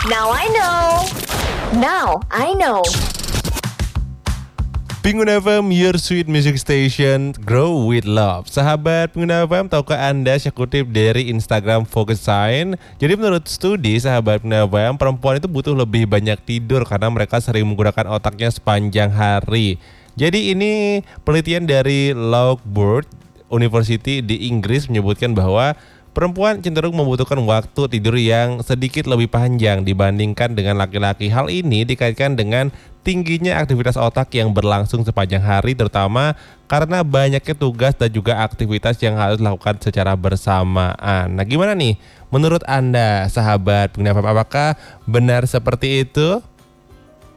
Now I know. Now I know. Pengguna FM, your sweet music station, grow with love. Sahabat pengguna FM, tahukah Anda saya kutip dari Instagram Focus Sign. Jadi menurut studi sahabat pengguna FM, perempuan itu butuh lebih banyak tidur karena mereka sering menggunakan otaknya sepanjang hari. Jadi ini penelitian dari Loughborough University di Inggris menyebutkan bahwa perempuan cenderung membutuhkan waktu tidur yang sedikit lebih panjang dibandingkan dengan laki-laki. Hal ini dikaitkan dengan tingginya aktivitas otak yang berlangsung sepanjang hari, terutama karena banyaknya tugas dan juga aktivitas yang harus dilakukan secara bersamaan. Nah, gimana nih menurut Anda, sahabat pendengar, apakah benar seperti itu?